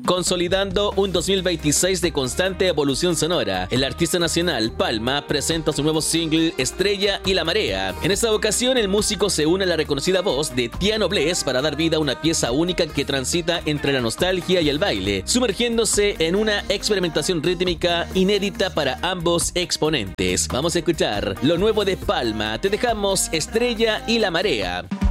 Consolidando un 2026 de constante evolución sonora, el artista nacional Palma presenta su nuevo single Estrella y la Marea. En esta ocasión, el músico se une a la reconocida voz de Tiano Bless para dar vida a una pieza única que transita entre la nostalgia y el baile, sumergiéndose en una experimentación rítmica inédita para ambos exponentes. Vamos a escuchar lo nuevo de Palma. Te dejamos Estrella y la Marea.